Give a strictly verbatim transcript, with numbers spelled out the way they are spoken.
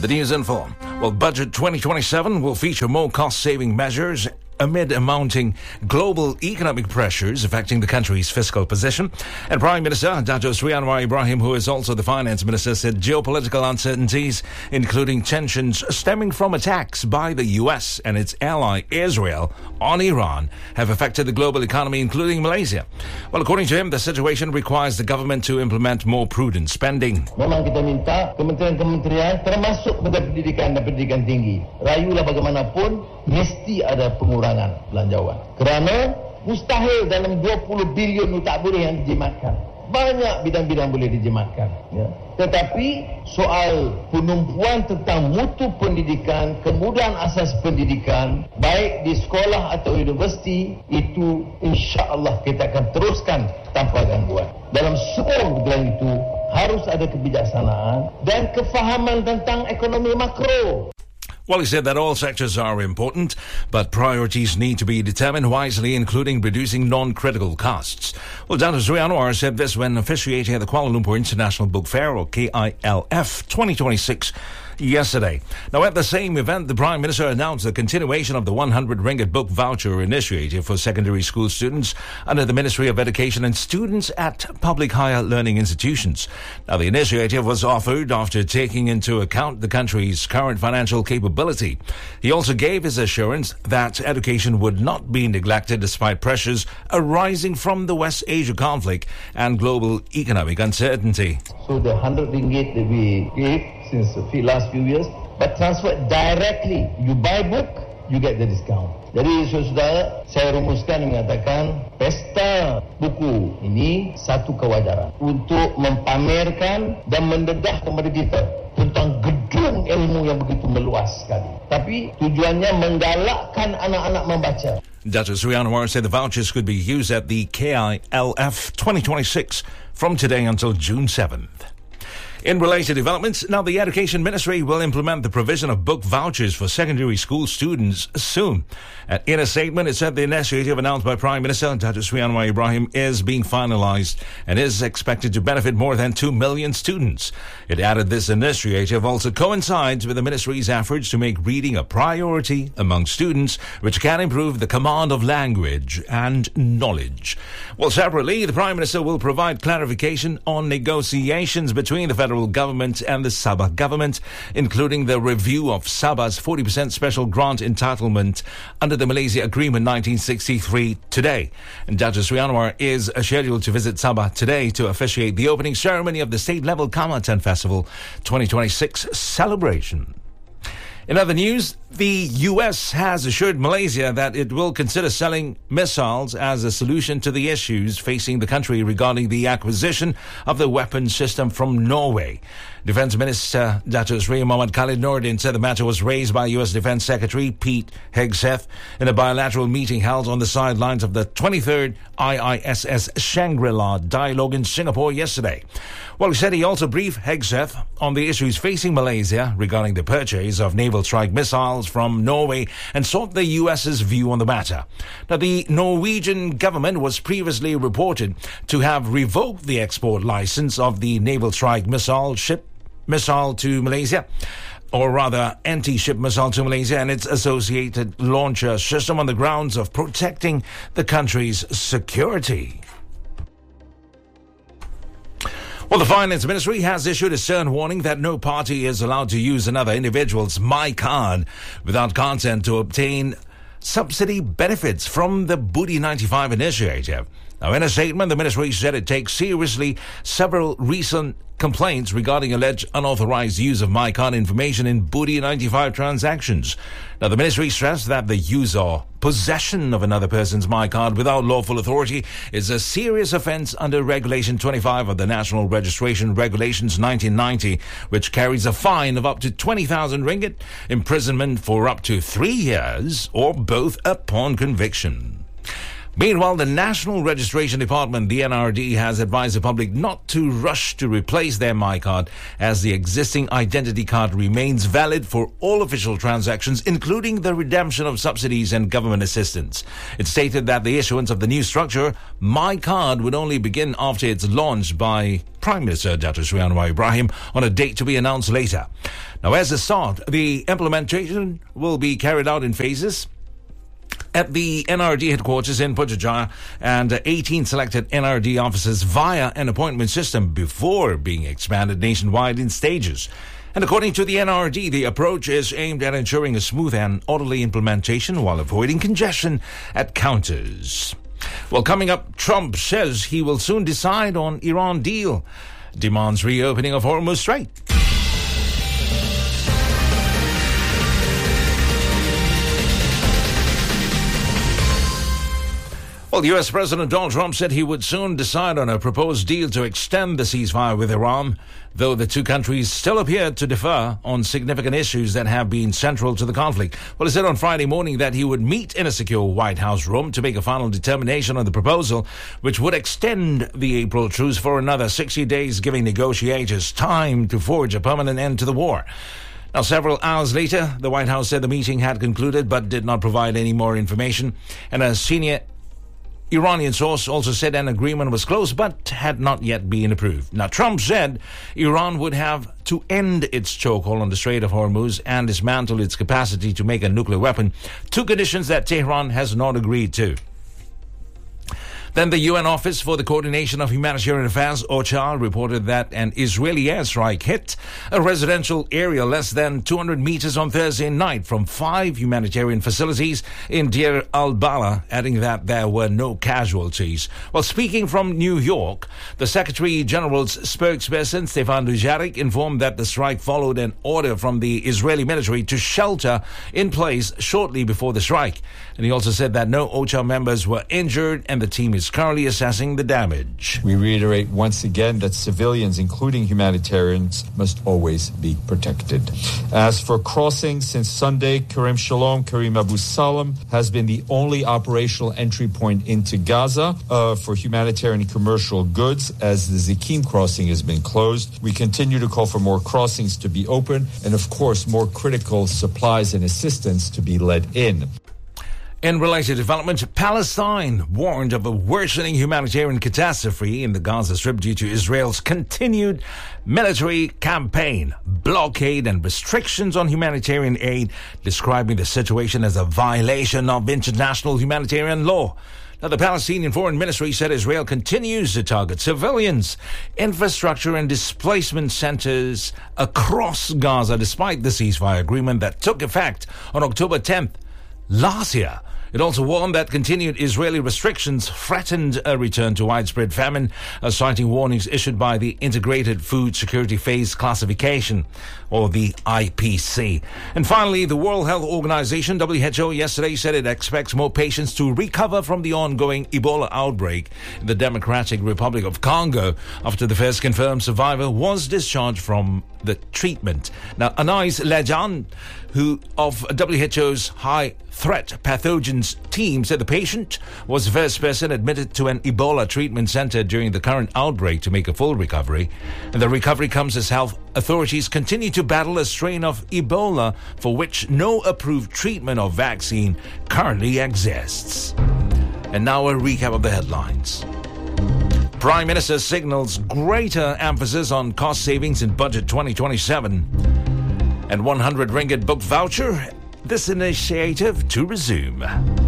The news info. Well, Budget twenty twenty-seven will feature more cost-saving measures amid mounting global economic pressures affecting the country's fiscal position. And Prime Minister Dato Sri Anwar Ibrahim, who is also the Finance Minister, said geopolitical uncertainties, including tensions stemming from attacks by the U S and its ally Israel on Iran, have affected the global economy, including Malaysia. Well, according to him, the situation requires the government to implement more prudent spending. Memang kita minta kementerian-kementerian termasuk pada pendidikan dan pendidikan tinggi. Rayulah bagaimanapun, mesti ada pengurangan belanjawan. Kerana mustahil dalam dua puluh bilion itu tak boleh yang dijimatkan. Banyak bidang-bidang boleh dijimatkan. Ya. Tetapi soal penumpuan tentang mutu pendidikan, kemudahan asas pendidikan, baik di sekolah atau universiti, itu insya-Allah kita akan teruskan tanpa gangguan. Dalam semua bidang itu harus ada kebijaksanaan dan kefahaman tentang ekonomi makro. Well, he said that all sectors are important, but priorities need to be determined wisely, including reducing non-critical costs. Well, Dato Sri Anwar said this when officiating at the Kuala Lumpur International Book Fair, or K I L F twenty twenty-six, yesterday. Now, at the same event, the Prime Minister announced the continuation of the one hundred ringgit book voucher initiative for secondary school students under the Ministry of Education and students at public higher learning institutions. Now, the initiative was offered after taking into account the country's current financial capability. He also gave his assurance that education would not be neglected despite pressures arising from the West Asia conflict and global economic uncertainty. So the one hundred ringgit that we gave since the last few years, but transferred directly. You buy book, you get the discount. Jadi saudara, saya rumuskan mengatakan pesta buku ini satu kewajaran untuk mempamerkan dan mendedah kepada kita tentang gedung ilmu yang begitu meluas sekali. Tapi tujuannya menggalakkan anak-anak membaca. Dato Sri Anwar said the vouchers could be used at the K I L F twenty twenty-six from today until June seventh. In related developments, now the Education Ministry will implement the provision of book vouchers for secondary school students soon. Uh, in a statement, it said the initiative announced by Prime Minister Dato Sri Anwar Ibrahim is being finalized and is expected to benefit more than two million students. It added this initiative also coincides with the ministry's efforts to make reading a priority among students, which can improve the command of language and knowledge. Well, separately, the Prime Minister will provide clarification on negotiations between the federal government and the Sabah government, including the review of Sabah's forty percent special grant entitlement under the Malaysia Agreement nineteen sixty-three today. And Dato Sri Anwar is scheduled to visit Sabah today to officiate the opening ceremony of the state-level Kamatan Festival twenty twenty-six celebration. In other news, the U S has assured Malaysia that it will consider selling missiles as a solution to the issues facing the country regarding the acquisition of the weapon system from Norway. Defense Minister Dato Sri Mohammad Khalid Nordin said the matter was raised by U S Defense Secretary Pete Hegseth in a bilateral meeting held on the sidelines of the twenty-third I I S S Shangri-La dialogue in Singapore yesterday. Well, he said he also briefed Hegseth on the issues facing Malaysia regarding the purchase of naval strike missiles from Norway and sought the U S's view on the matter. Now, the Norwegian government was previously reported to have revoked the export license of the naval strike missile ship missile to Malaysia, or rather anti-ship missile to Malaysia and its associated launcher system on the grounds of protecting the country's security. Well, the Finance Ministry has issued a stern warning that no party is allowed to use another individual's My Card without consent to obtain subsidy benefits from the Budi ninety-five initiative. Now, in a statement, the ministry said it takes seriously several recent complaints regarding alleged unauthorized use of MyCard information in Budi ninety-five transactions. Now, the ministry stressed that the use or possession of another person's MyCard without lawful authority is a serious offence under Regulation twenty-five of the National Registration Regulations nineteen ninety, which carries a fine of up to twenty thousand ringgit, imprisonment for up to three years, or both upon conviction. Meanwhile, the National Registration Department, the N R D, has advised the public not to rush to replace their MyCard, as the existing identity card remains valid for all official transactions, including the redemption of subsidies and government assistance. It stated that the issuance of the new structure, MyCard, would only begin after its launch by Prime Minister Dato' Sri Anwar Ibrahim on a date to be announced later. Now, as a start, the implementation will be carried out in phases at the N R D headquarters in Putrajaya and eighteen selected N R D offices via an appointment system before being expanded nationwide in stages. And according to the N R D, the approach is aimed at ensuring a smooth and orderly implementation while avoiding congestion at counters. Well, coming up, Trump says he will soon decide on Iran deal, demands reopening of Hormuz Strait. Well, U S President Donald Trump said he would soon decide on a proposed deal to extend the ceasefire with Iran, though the two countries still appear to differ on significant issues that have been central to the conflict. Well, he said on Friday morning that he would meet in a secure White House room to make a final determination on the proposal, which would extend the April truce for another sixty days, giving negotiators time to forge a permanent end to the war. Now, several hours later, the White House said the meeting had concluded but did not provide any more information, and a senior Iranian source also said an agreement was close but had not yet been approved. Now, Trump said Iran would have to end its chokehold on the Strait of Hormuz and dismantle its capacity to make a nuclear weapon, two conditions that Tehran has not agreed to. Then the U N Office for the Coordination of Humanitarian Affairs, OCHA, reported that an Israeli airstrike hit a residential area less than two hundred meters on Thursday night from five humanitarian facilities in Deir al-Balah, adding that there were no casualties. Well, speaking from New York, the Secretary General's spokesperson, Stefan Dujarric, informed that the strike followed an order from the Israeli military to shelter in place shortly before the strike. And he also said that no OCHA members were injured and the team is currently assessing the damage. We reiterate once again that civilians, including humanitarians, must always be protected. As for crossing, since Sunday, Karim Shalom, Karim Abu Salam has been the only operational entry point into Gaza uh, for humanitarian and commercial goods, as the Zikim crossing has been closed. We continue to call for more crossings to be open and, of course, more critical supplies and assistance to be let in. In related developments, Palestine warned of a worsening humanitarian catastrophe in the Gaza Strip due to Israel's continued military campaign, blockade, and restrictions on humanitarian aid, describing the situation as a violation of international humanitarian law. Now, the Palestinian Foreign Ministry said Israel continues to target civilians, infrastructure, and displacement centers across Gaza, despite the ceasefire agreement that took effect on October tenth last year. It also warned that continued Israeli restrictions threatened a return to widespread famine, uh, citing warnings issued by the Integrated Food Security Phase Classification, or the I P C. And finally, the World Health Organization, W H O, yesterday said it expects more patients to recover from the ongoing Ebola outbreak in the Democratic Republic of Congo after the first confirmed survivor was discharged from the treatment. Now, Anais Lejan, who of W H O's high threat pathogens team, said the patient was the first person admitted to an Ebola treatment center during the current outbreak to make a full recovery. And the recovery comes as health authorities continue to battle a strain of Ebola for which no approved treatment or vaccine currently exists. And now a recap of the headlines. Prime Minister signals greater emphasis on cost savings in Budget twenty twenty-seven. And one hundred ringgit book voucher, this initiative to resume.